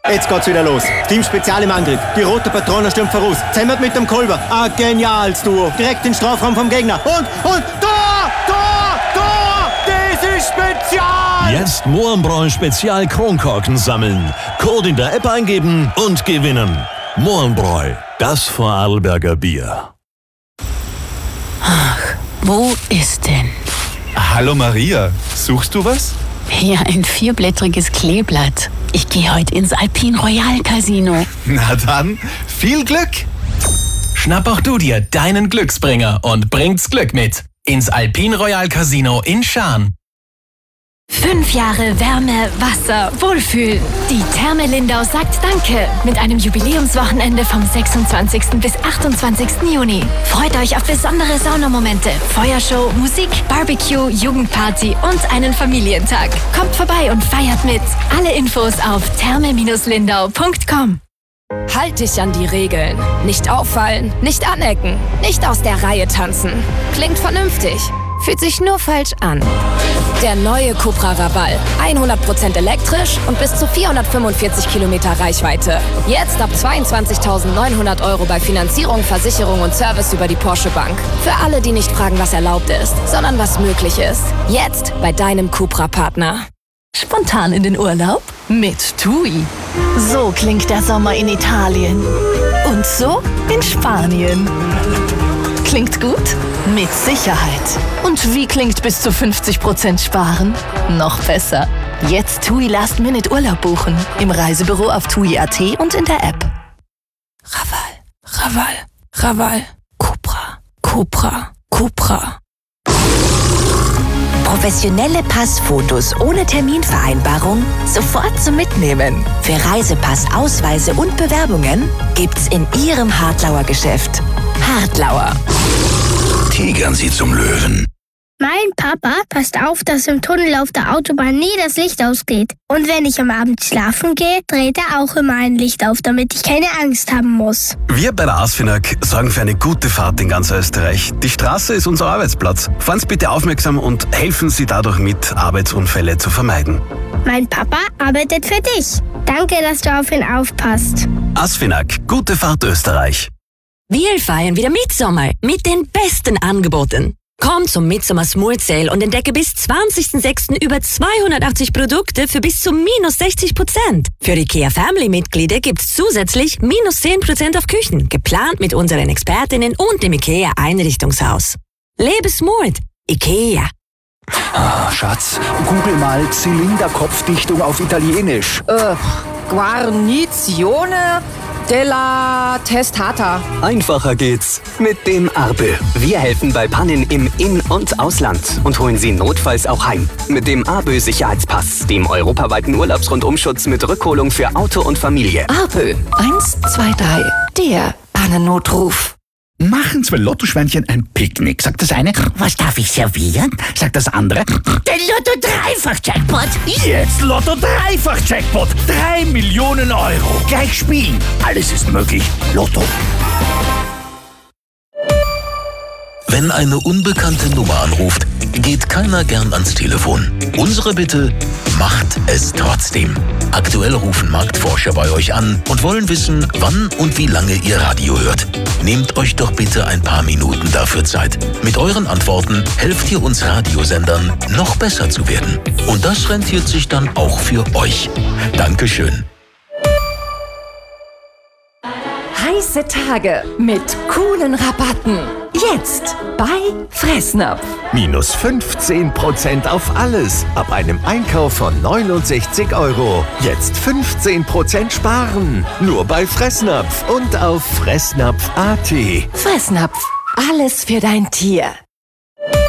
Jetzt geht's wieder los. Team Spezial im Angriff. Die rote Patrone stürmt voraus. Zemmert mit dem Kolber. Ein geniales Duo. Direkt in den Strafraum vom Gegner. Und Tor! Das ist Spezial! Jetzt Mohrenbräu Spezial Kronkorken sammeln. Code in der App eingeben und gewinnen. Mohrenbräu, das Vorarlberger Bier. Ach, wo ist denn? Hallo Maria, suchst du was? Ja, ein 4-blättriges Kleeblatt. Ich gehe heute ins Alpine Royal Casino. Na dann, viel Glück! Schnapp auch du dir deinen Glücksbringer und bringt's Glück mit ins Alpine Royal Casino in Schaan. 5 Jahre Wärme, Wasser, Wohlfühlen. Die Therme Lindau sagt Danke mit einem Jubiläumswochenende vom 26. bis 28. Juni. Freut euch auf besondere Saunamomente, Feuershow, Musik, Barbecue, Jugendparty und einen Familientag. Kommt vorbei und feiert mit. Alle Infos auf therme-lindau.com. Halt dich an die Regeln. Nicht auffallen, nicht anecken, nicht aus der Reihe tanzen. Klingt vernünftig, fühlt sich nur falsch an. Der neue Cupra Raval. 100% elektrisch und bis zu 445 Kilometer Reichweite. Jetzt ab 22.900 € bei Finanzierung, Versicherung und Service über die Porsche Bank. Für alle, die nicht fragen, was erlaubt ist, sondern was möglich ist. Jetzt bei deinem Cupra-Partner. Spontan in den Urlaub? Mit TUI. So klingt der Sommer in Italien. Und so in Spanien. Klingt gut? Mit Sicherheit. Und wie klingt bis zu 50% sparen? Noch besser. Jetzt TUI Last-Minute Urlaub buchen. Im Reisebüro auf TUI.at und in der App. Raval. Cupra. Professionelle Passfotos ohne Terminvereinbarung sofort zum Mitnehmen. Für Reisepass, Ausweise und Bewerbungen gibt's in Ihrem Hartlauer Geschäft. Hartlauer. Tigern Sie zum Löwen. Mein Papa passt auf, dass im Tunnel auf der Autobahn nie das Licht ausgeht. Und wenn ich am Abend schlafen gehe, dreht er auch immer ein Licht auf, damit ich keine Angst haben muss. Wir bei der ASFINAG sorgen für eine gute Fahrt in ganz Österreich. Die Straße ist unser Arbeitsplatz. Fahren Sie bitte aufmerksam und helfen Sie dadurch mit, Arbeitsunfälle zu vermeiden. Mein Papa arbeitet für dich. Danke, dass du auf ihn aufpasst. ASFINAG, gute Fahrt Österreich. Wir feiern wieder Mitsommer mit den besten Angeboten. Komm zum Midsommer Smooth Sale und entdecke bis 20.06. über 280 Produkte für bis zu -60%. Für IKEA Family-Mitglieder gibt's zusätzlich -10% auf Küchen, geplant mit unseren Expertinnen und dem IKEA Einrichtungshaus. Lebe smooth. IKEA. Schatz, google mal Zylinderkopfdichtung auf Italienisch. Guarnizione della Testata. Einfacher geht's mit dem ARBE. Wir helfen bei Pannen im In- und Ausland und holen Sie notfalls auch heim. Mit dem ARBE Sicherheitspass, dem europaweiten Urlaubsrundumschutz mit Rückholung für Auto und Familie. ARBE 123, der Pannennotruf. Machen 2 Lottoschweinchen ein Picknick. Sagt das eine, was darf ich servieren? Sagt das andere, der Lotto-Dreifach-Jackpot. Jetzt Lotto-Dreifach-Jackpot. 3 Millionen €. Gleich spielen. Alles ist möglich. Lotto. Wenn eine unbekannte Nummer anruft, geht keiner gern ans Telefon. Unsere Bitte, macht es trotzdem. Aktuell rufen Marktforscher bei euch an und wollen wissen, wann und wie lange ihr Radio hört. Nehmt euch doch bitte ein paar Minuten dafür Zeit. Mit euren Antworten helft ihr uns Radiosendern, noch besser zu werden. Und das rentiert sich dann auch für euch. Dankeschön. Heiße Tage mit coolen Rabatten. Jetzt bei Fressnapf. -15% auf alles. Ab einem Einkauf von 69 €. Jetzt 15% sparen. Nur bei Fressnapf und auf fressnapf.at. Fressnapf. Alles für dein Tier.